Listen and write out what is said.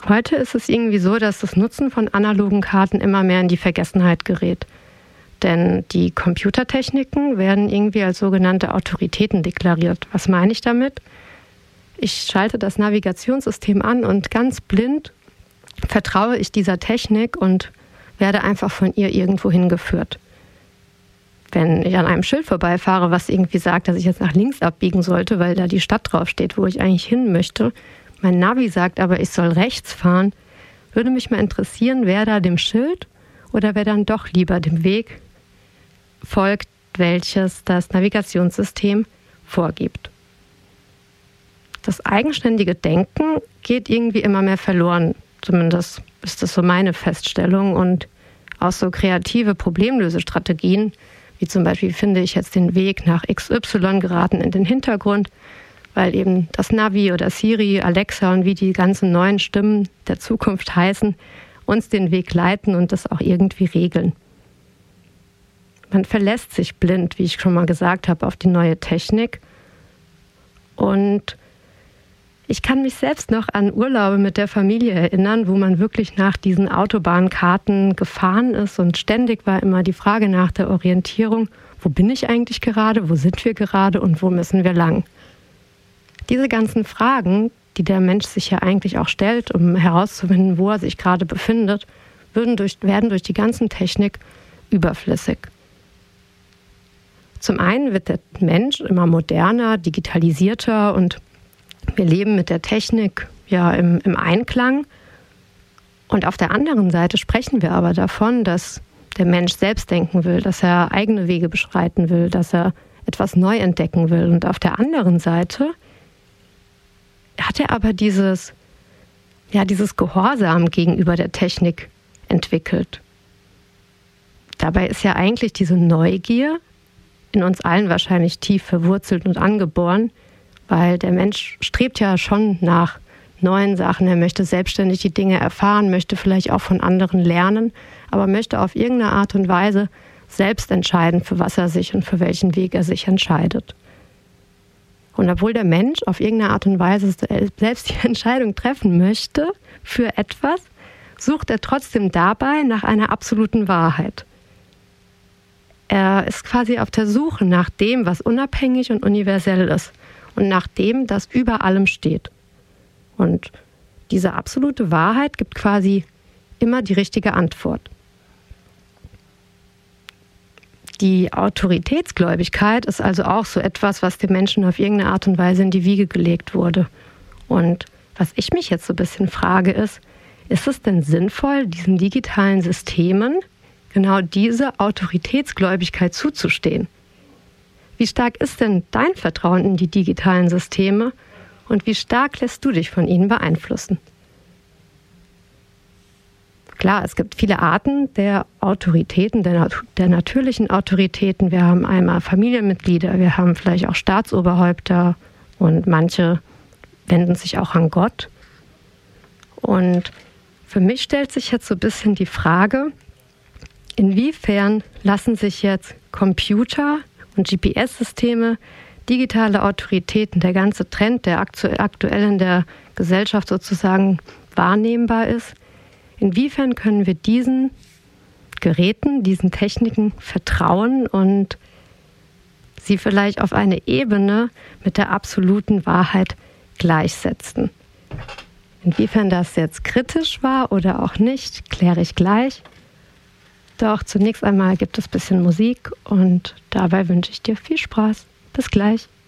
Heute ist es irgendwie so, dass das Nutzen von analogen Karten immer mehr in die Vergessenheit gerät. Denn die Computertechniken werden irgendwie als sogenannte Autoritäten deklariert. Was meine ich damit? Ich schalte das Navigationssystem an und ganz blind vertraue ich dieser Technik und werde einfach von ihr irgendwo hingeführt. Wenn ich an einem Schild vorbeifahre, was irgendwie sagt, dass ich jetzt nach links abbiegen sollte, weil da die Stadt draufsteht, wo ich eigentlich hin möchte, mein Navi sagt aber, ich soll rechts fahren, würde mich mal interessieren, wer da dem Schild oder wer dann doch lieber dem Weg folgt, welches das Navigationssystem vorgibt. Das eigenständige Denken geht irgendwie immer mehr verloren. Zumindest ist das so meine Feststellung. Und auch so kreative Problemlösestrategien, wie zum Beispiel finde ich jetzt den Weg nach XY, geraten in den Hintergrund, weil eben das Navi oder Siri, Alexa und wie die ganzen neuen Stimmen der Zukunft heißen, uns den Weg leiten und das auch irgendwie regeln. Man verlässt sich blind, wie ich schon mal gesagt habe, auf die neue Technik. Und ich kann mich selbst noch an Urlaube mit der Familie erinnern, wo man wirklich nach diesen Autobahnkarten gefahren ist und ständig war immer die Frage nach der Orientierung, wo bin ich eigentlich gerade, wo sind wir gerade und wo müssen wir lang? Diese ganzen Fragen, die der Mensch sich ja eigentlich auch stellt, um herauszufinden, wo er sich gerade befindet, werden durch die ganze Technik überflüssig. Zum einen wird der Mensch immer moderner, digitalisierter und wir leben mit der Technik ja im Einklang. Und auf der anderen Seite sprechen wir aber davon, dass der Mensch selbst denken will, dass er eigene Wege beschreiten will, dass er etwas neu entdecken will. Und auf der anderen Seite hat er aber dieses Gehorsam gegenüber der Technik entwickelt. Dabei ist ja eigentlich diese Neugier in uns allen wahrscheinlich tief verwurzelt und angeboren, weil der Mensch strebt ja schon nach neuen Sachen. Er möchte selbstständig die Dinge erfahren, möchte vielleicht auch von anderen lernen, aber möchte auf irgendeine Art und Weise selbst entscheiden, für was er sich und für welchen Weg er sich entscheidet. Und obwohl der Mensch auf irgendeine Art und Weise selbst die Entscheidung treffen möchte für etwas, sucht er trotzdem dabei nach einer absoluten Wahrheit. Er ist quasi auf der Suche nach dem, was unabhängig und universell ist und nach dem, das über allem steht. Und diese absolute Wahrheit gibt quasi immer die richtige Antwort. Die Autoritätsgläubigkeit ist also auch so etwas, was dem Menschen auf irgendeine Art und Weise in die Wiege gelegt wurde. Und was ich mich jetzt so ein bisschen frage ist es denn sinnvoll, diesen digitalen Systemen genau diese Autoritätsgläubigkeit zuzustehen? Wie stark ist denn dein Vertrauen in die digitalen Systeme und wie stark lässt du dich von ihnen beeinflussen? Klar, es gibt viele Arten der Autoritäten, der natürlichen Autoritäten. Wir haben einmal Familienmitglieder, wir haben vielleicht auch Staatsoberhäupter und manche wenden sich auch an Gott. Und für mich stellt sich jetzt so ein bisschen die Frage, inwiefern lassen sich jetzt Computer und GPS-Systeme, digitale Autoritäten, der ganze Trend, der aktuell in der Gesellschaft sozusagen wahrnehmbar ist, inwiefern können wir diesen Geräten, diesen Techniken vertrauen und sie vielleicht auf eine Ebene mit der absoluten Wahrheit gleichsetzen? Inwiefern das jetzt kritisch war oder auch nicht, kläre ich gleich. Doch zunächst einmal gibt es ein bisschen Musik und dabei wünsche ich dir viel Spaß. Bis gleich.